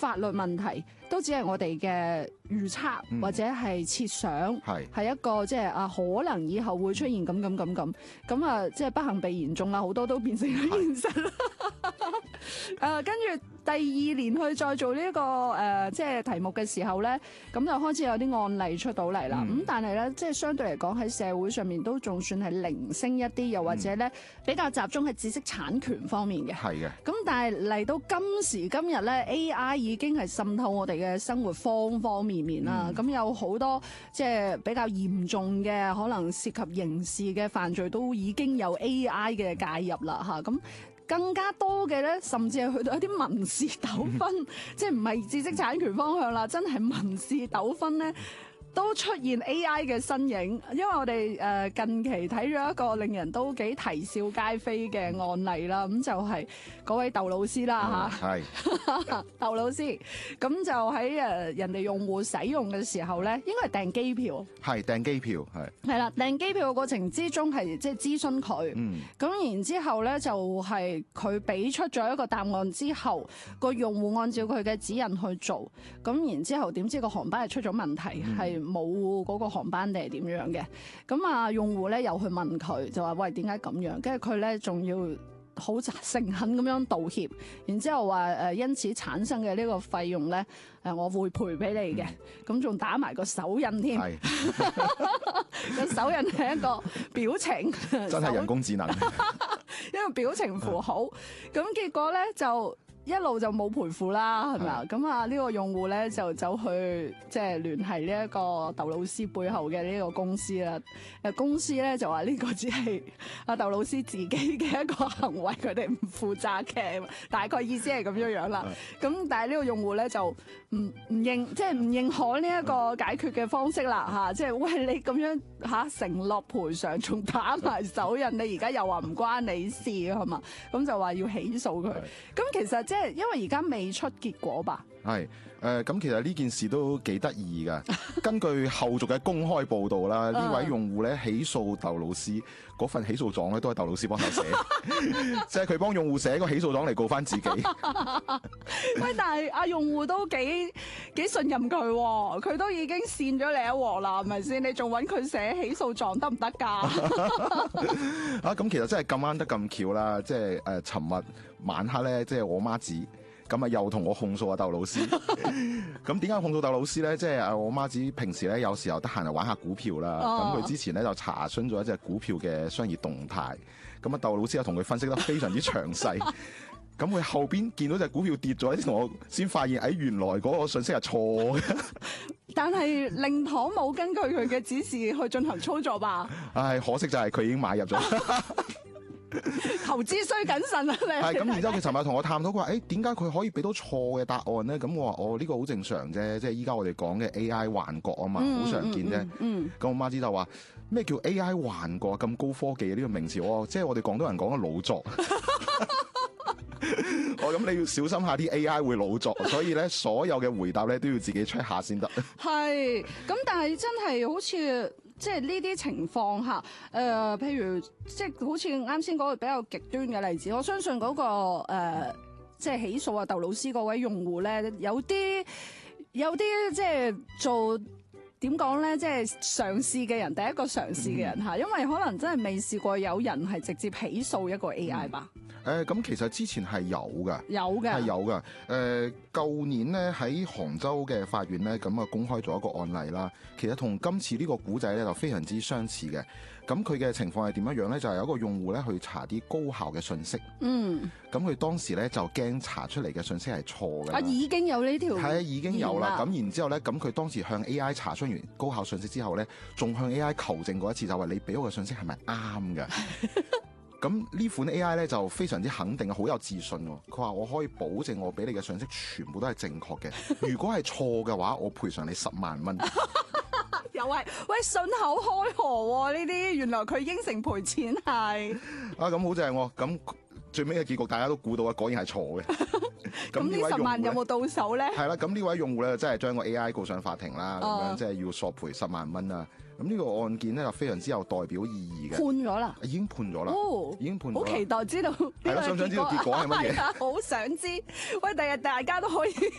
法律問題都只係我哋嘅預測或者係設想，係一個即係可能以後會出現咁啊，即係不幸被言中啦，好多都變成咗現實啦。跟住第二年去再做呢個即係題目嘅時候咧，咁就開始有啲案例出到嚟啦。咁但係咧，即係相對嚟講喺社會上面都仲算係零星一啲，又或者咧比較集中喺知識產權方面嘅。係嘅。咁但係嚟到今時今日咧，AI 已經係滲透我哋嘅生活方方面面啦。咁有好多即係比較嚴重嘅，可能涉及刑事嘅犯罪都已經有 AI 嘅介入啦嚇。咁更加多嘅咧，甚至係去到一啲民事糾紛，即係唔係知識產權方向啦，真係民事糾紛咧，都出現 AI 嘅身影。因為我哋近期睇咗一個令人都幾啼笑皆非嘅案例啦，咁就係嗰位竇老師啦嚇，係竇老師，咁就喺人哋用戶使用嘅時候咧，應該係訂機票，係訂機票，係啦，訂機票嘅過程之中係即係諮詢佢，咁然之後咧就係佢俾出咗一個答案之後，個用戶按照佢嘅指引去做，咁然之後點知個航班係出咗問題，係冇嗰個航班定係點樣嘅？咁啊，用戶咧又去問佢，就話喂，點解咁樣？跟住佢咧仲要好誠懇咁樣道歉，然之後話因此產生嘅呢個費用咧我會賠俾你嘅，咁仲打埋個手印添，個手印係一個表情，真係人工智能，一個表情符號，咁結果咧就一路就冇賠付啦，係咪啊？咁啊呢個用戶咧就走去即係聯繫呢一個竇老師背後嘅呢個公司啦。公司咧就話呢個只係阿竇老師自己嘅一個行為，佢哋唔負責嘅，大概意思係咁樣樣啦。咁但係呢個用戶咧就唔認，即係唔認可呢一個解決嘅方式啦嚇。即係喂，你咁樣承諾賠償，仲打埋手印，你而家又話唔關你事係嘛？咁就話要起訴佢。咁其實即係因為而家未出結果吧？ 係咁其實呢件事都幾得意㗎。根據後續嘅公開報導啦，呢位用戶咧起訴竇老師嗰份起訴狀咧，都係竇老師幫手寫，即係佢幫用戶寫個起訴狀嚟告翻自己。 喂，但係阿用戶都幾信任佢喎，佢都已經跣咗你一鑊啦，係咪先？你仲揾佢寫起訴狀得唔得㗎？ 咁其實真係咁啱得咁巧啦，即係尋日晚黑咧，即係我媽子。咁啊，又同我控訴阿竇老師。咁點解控訴竇老師咧？即係我媽子平時咧有時候得閒就玩下股票啦。咁佢之前咧就查詢咗一隻股票嘅商業動態。咁啊，竇老師又同佢分析得非常之詳細。咁佢後邊見到隻股票跌咗，同我先發現，原來嗰個信息係錯嘅。 但係令堂冇根據佢嘅指示去進行操作吧？ 可惜就係佢已經買入咗。 投資需謹慎啊！你係咁，然之後佢尋日同我探討，佢話：點解佢可以俾到錯嘅答案咧？咁我話：呢個好正常啫，即係依家我哋講嘅 AI 幻覺啊嘛，好常見啫。咁我媽知道話咩叫 AI 幻覺咁高科技嘅呢個名詞？即係我哋廣東人講嘅老作。咁你要小心下啲 AI 會老作，所以咧所有嘅回答咧都要自己 check 下先得。 係，咁但係真係好似即係呢啲情況下，譬如即係好似啱先嗰個比較極端嘅例子，我相信嗰個即係起訴竇老師嗰位用戶咧，有啲即係做點講咧，即係嘗試嘅人，第一個嘗試嘅人嚇，因為可能真係未試過有人係直接起訴一個 AI 吧。 咁其實之前係有㗎，係有㗎。舊年咧喺杭州嘅法院咧，咁啊公開咗一個案例啦。其實同今次呢個古仔咧就非常之相似嘅。咁佢嘅情況係點樣樣咧？就係有一個用戶咧去查啲高校嘅信息。咁佢當時咧就驚查出嚟嘅信息係錯嘅。 已經有呢條係已經有啦。咁然之後咧，咁佢當時向 AI 查詢完高校信息之後咧，仲向 AI 求證過一次，就話你俾我嘅信息係咪啱嘅？咁呢款 AI 咧就非常之肯定，好有自信喎。佢話我可以保證我俾你嘅信息全部都係正確嘅。如果係錯嘅話，我賠償你10萬蚊。 又係喂，信口開河喎呢啲，原來佢應承賠錢係。咁好正喎！咁最尾嘅結局大家都估到啊，果然係錯嘅。 咁呢10萬有冇到手咧？ 係啦，咁呢位用戶咧真係將個 AI 告上法庭啦，咁樣即係要索賠10萬蚊啦。咁呢個案件咧就非常之有代表意義嘅。 判咗啦， 已經判咗啦，已經判咗。 好期待知道。 係咯，想唔想知道結果係乜嘢？ 好想知。喂，第日大家都可以